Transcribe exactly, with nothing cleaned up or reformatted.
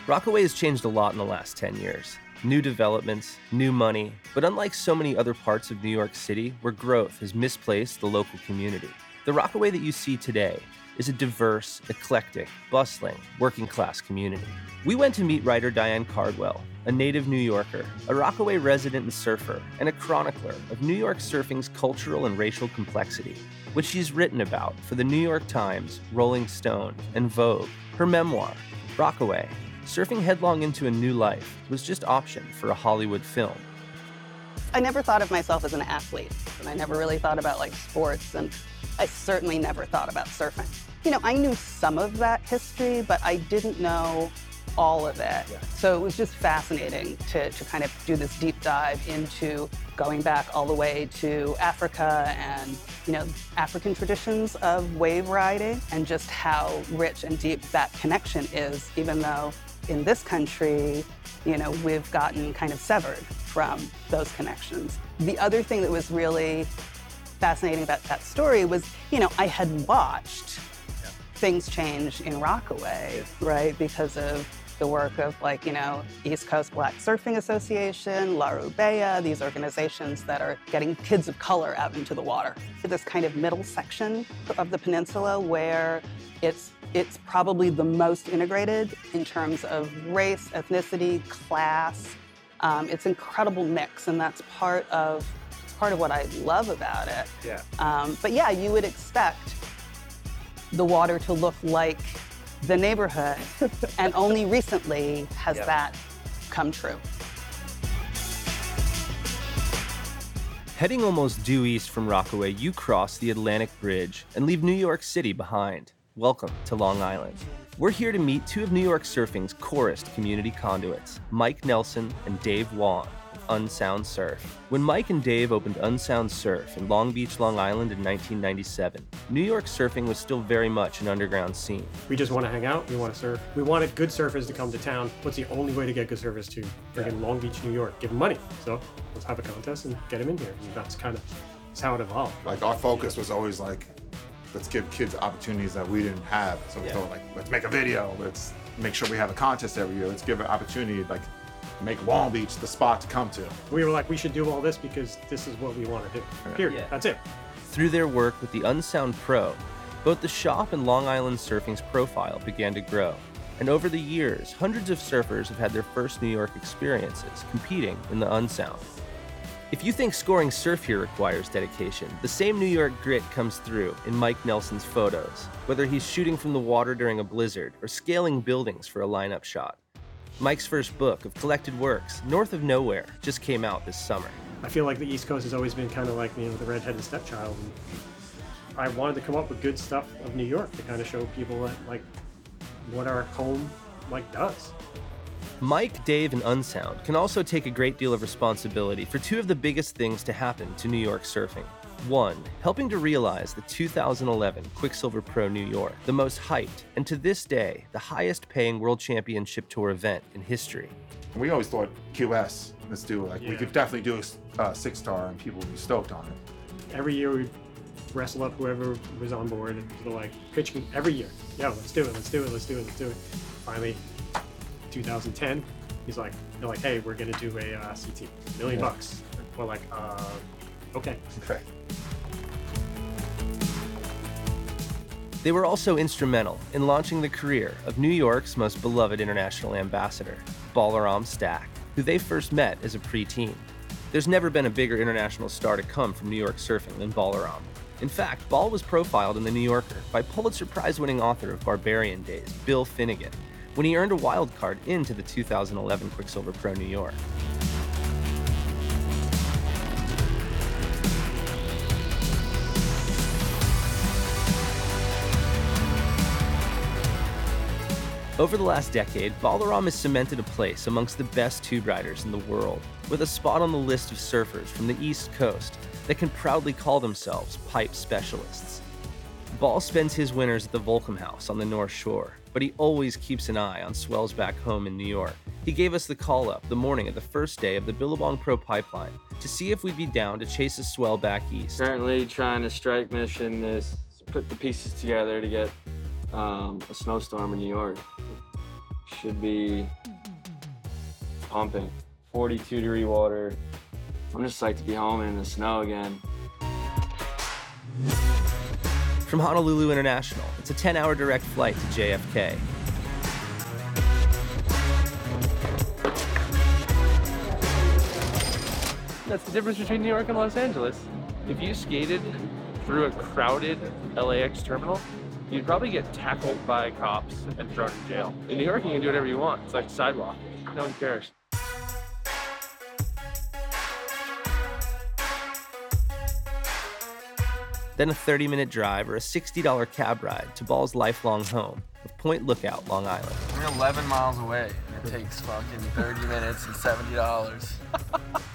Rockaway has changed a lot in the last ten years. New developments, new money, but unlike so many other parts of New York City where growth has misplaced the local community, the Rockaway that you see today is a diverse, eclectic, bustling, working-class community. We went to meet writer Diane Cardwell, a native New Yorker, a Rockaway resident and surfer, and a chronicler of New York surfing's cultural and racial complexity, which she's written about for the New York Times, Rolling Stone, and Vogue. Her memoir, Rockaway, Surfing Headlong into a New Life, was just optioned for a Hollywood film. I never thought of myself as an athlete, and I never really thought about like sports, and I certainly never thought about surfing. You know, I knew some of that history, but I didn't know all of it. Yeah. So it was just fascinating to, to kind of do this deep dive into going back all the way to Africa and, you know, African traditions of wave riding and just how rich and deep that connection is, even though in this country, you know, we've gotten kind of severed from those connections. The other thing that was really fascinating about that story was, you know, I had watched yeah. things change in Rockaway, right, because of the work of, like, you know, East Coast Black Surfing Association, La Rubea, these organizations that are getting kids of color out into the water. This kind of middle section of the peninsula where it's it's probably the most integrated in terms of race, ethnicity, class. Um, it's an incredible mix, and that's part of part of what I love about it. Yeah. Um, but yeah, you would expect the water to look like the neighborhood, and only recently has yeah. that come true. Heading almost due east from Rockaway, you cross the Atlantic Bridge and leave New York City behind. Welcome to Long Island. We're here to meet two of New York surfing's chorused community conduits, Mike Nelson and Dave Wong of Unsound Surf. When Mike and Dave opened Unsound Surf in Long Beach, Long Island in nineteen ninety-seven, New York surfing was still very much an underground scene. We just want to hang out, we want to surf. We wanted good surfers to come to town. What's the only way to get good surfers to friggin' Long Beach, New York? Give them money. So let's have a contest and get them in here. And that's kind of that's how it evolved. Like, our focus was always like, let's give kids opportunities that we didn't have. So we yeah. thought, like, let's make a video. Let's make sure we have a contest every year. Let's give an opportunity, like, make Long Beach the spot to come to. We were like, we should do all this because this is what we want to do. Period. Yeah. That's it. Through their work with the Unsound Pro, both the shop and Long Island surfing's profile began to grow. And over the years, hundreds of surfers have had their first New York experiences competing in the Unsound. If you think scoring surf here requires dedication, the same New York grit comes through in Mike Nelson's photos, whether he's shooting from the water during a blizzard or scaling buildings for a lineup shot. Mike's first book of collected works, North of Nowhere, just came out this summer. I feel like the East Coast has always been kind of like, you know, the redheaded stepchild. And I wanted to come up with good stuff of New York to kind of show people that, like, what our home, like, does. Mike, Dave, and Unsound can also take a great deal of responsibility for two of the biggest things to happen to New York surfing. One, helping to realize the two thousand eleven Quicksilver Pro New York, the most hyped, and to this day, the highest paying World Championship Tour event in history. We always thought Q S, let's do it. Like, yeah. we could definitely do a uh, six star and people would be stoked on it. Every year we wrestle up whoever was on board and they're like pitching every year. Yeah, let's do it, let's do it, let's do it, let's do it. Finally, two thousand ten, he's like, they're like, hey, we're gonna do a uh, C T, a million yeah. bucks. We're like, uh, okay. Okay. They were also instrumental in launching the career of New York's most beloved international ambassador, Balaram Stack, who they first met as a preteen. There's never been a bigger international star to come from New York surfing than Balaram. In fact, Bal was profiled in The New Yorker by Pulitzer Prize-winning author of Barbarian Days, Bill Finnegan, when he earned a wild card into the two thousand eleven Quicksilver Pro New York. Over the last decade, Balaram has cemented a place amongst the best tube riders in the world, with a spot on the list of surfers from the East Coast that can proudly call themselves pipe specialists. Bal spends his winters at the Volcom House on the North Shore, but he always keeps an eye on swells back home in New York. He gave us the call up the morning of the first day of the Billabong Pro Pipeline to see if we'd be down to chase a swell back east. Currently trying to strike mission is put the pieces together to get um, a snowstorm in New York. should be pumping. forty-two degree water. I'm just psyched to be home in the snow again. From Honolulu International, it's a ten-hour direct flight to J F K. That's the difference between New York and Los Angeles. If you skated through a crowded L A X terminal, you'd probably get tackled by cops and thrown in jail. In New York, you can do whatever you want. It's like a sidewalk. No one cares. Then a thirty-minute drive or a sixty dollar cab ride to Ball's lifelong home of Point Lookout, Long Island. We're eleven miles away, and it takes fucking thirty minutes and seventy dollars.